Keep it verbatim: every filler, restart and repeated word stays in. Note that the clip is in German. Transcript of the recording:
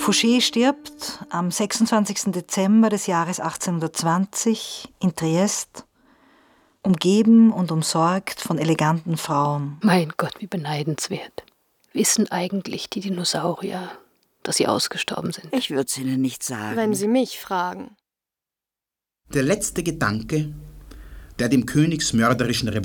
Fouché stirbt am sechsundzwanzigsten Dezember des Jahres achtzehnhundertzwanzig in Triest, umgeben und umsorgt von eleganten Frauen. Mein Gott, wie beneidenswert. Wissen eigentlich die Dinosaurier, dass sie ausgestorben sind? Ich würde es Ihnen nicht sagen. Wenn Sie mich fragen. Der letzte Gedanke, der dem königsmörderischen